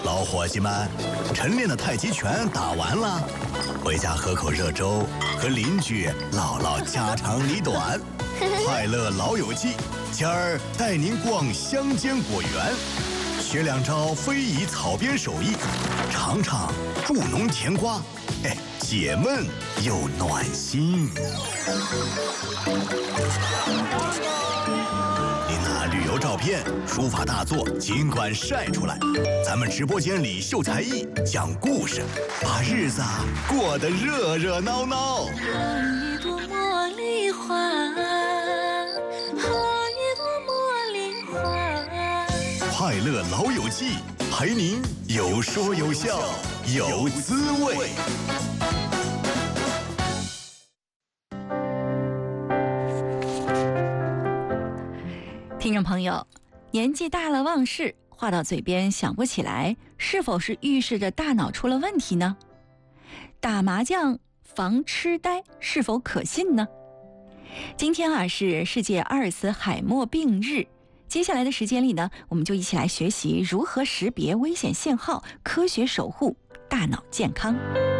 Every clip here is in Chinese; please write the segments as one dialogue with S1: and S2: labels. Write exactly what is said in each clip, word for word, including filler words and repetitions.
S1: 老伙计们，晨练的太极拳打完了，回家喝口热粥，和邻居唠唠家长里短，快乐老友记。今儿带您逛乡间果园，学两招非遗草编手艺，尝尝助农甜瓜，哎，解闷又暖心。您拿旅游照片、书法大作尽管晒出来，咱们直播间里秀才艺、讲故事，把日子过得热热闹闹。
S2: 好一朵茉莉花，好一朵茉莉花。
S1: 快乐老友记，陪您有说有笑有滋味。
S3: 听众朋友，年纪大了忘事，话到嘴边想不起来，是否是预示着大脑出了问题呢？打麻将防痴呆是否可信呢？今天啊是世界阿尔茨海默病日，接下来的时间里呢，我们就一起来学习如何识别危险信号，科学守护大脑健康。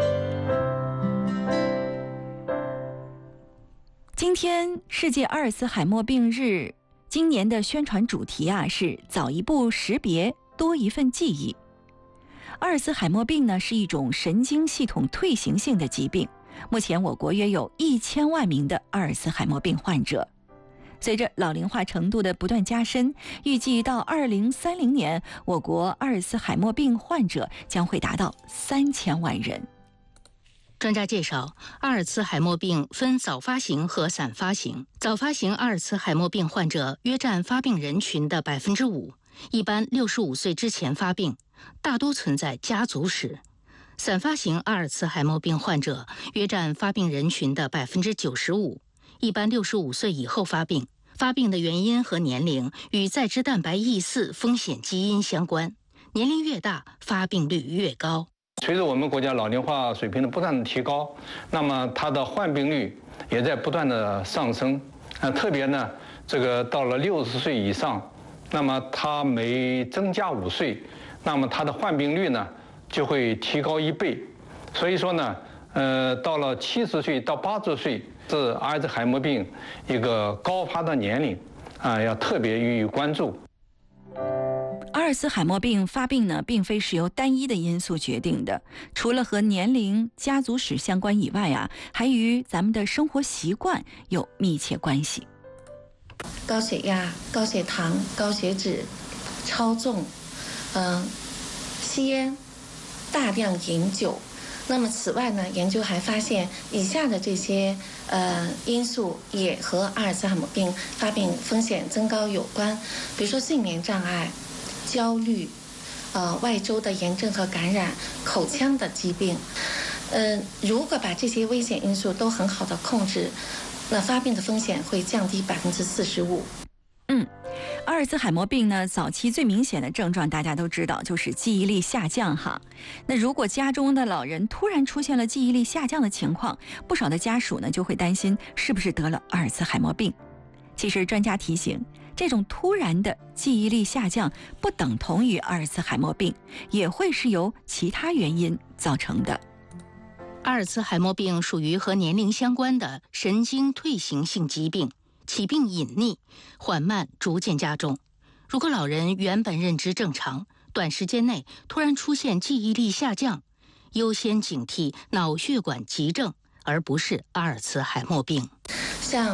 S3: 今天世界阿尔茨海默病日，今年的宣传主题啊是早一步识别，多一份记忆。阿尔茨海默病呢是一种神经系统退行性的疾病，目前我国约有一千万名的阿尔茨海默病患者。随着老龄化程度的不断加深，预计到二零三零年，我国阿尔茨海默病患者将会达到三千万人。
S4: 专家介绍，阿尔茨海默病分早发型和散发型。早发型阿尔茨海默病患者约占发病人群的百分之五，一般六十五岁之前发病，大多存在家族史。散发型阿尔茨海默病患者约占发病人群的百分之九十五，一般六十五岁以后发病。发病的原因和年龄与在肢蛋白 E 四 风险基因相关，年龄越大，发病率越高。
S5: 随着我们国家老龄化水平的不断的提高，那么它的患病率也在不断的上升。啊，特别呢，这个到了六十岁以上，那么它每增加五岁，那么它的患病率呢就会提高一倍。所以说呢，呃，到了七十岁到八十岁是阿尔茨海默病一个高发的年龄，啊，要特别予以关注。
S3: 阿尔茨海默病发病呢，并非是由单一的因素决定的，除了和年龄、家族史相关以外啊，还与咱们的生活习惯有密切关系。
S6: 高血压、高血糖、高血脂、超重，嗯、呃，吸烟、大量饮酒。那么此外呢，研究还发现以下的这些呃因素也和阿尔茨海默病发病风险增高有关，比如说睡眠障碍、焦虑、呃外周的炎症和感染、口腔的疾病。呃，如果把这些危险因素都很好的控制，那发病的风险会降低百分之四十五。
S3: 嗯，阿尔茨海默病呢，早期最明显的症状大家都知道，就是记忆力下降哈。那如果家中的老人突然出现了记忆力下降的情况，不少的家属呢就会担心是不是得了阿尔茨海默病。其实专家提醒，这种突然的记忆力下降不等同于阿尔茨海默病，也会是由其他原因造成的。
S4: 阿尔茨海默病属于和年龄相关的神经退行性疾病，起病隐匿，缓慢逐渐加重。如果老人原本认知正常，短时间内突然出现记忆力下降，优先警惕脑血管急症，而不是阿尔茨海默病。
S6: 像